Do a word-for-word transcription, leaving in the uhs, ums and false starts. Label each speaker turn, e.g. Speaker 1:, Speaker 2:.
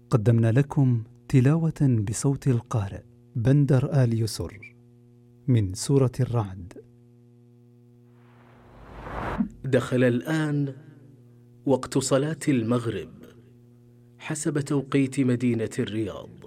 Speaker 1: قدمنا لكم تلاوة بصوت القارئ بندر آل يسر من سورة الرعد.
Speaker 2: دخل الآن وقت صلاة المغرب حسب توقيت مدينة الرياض.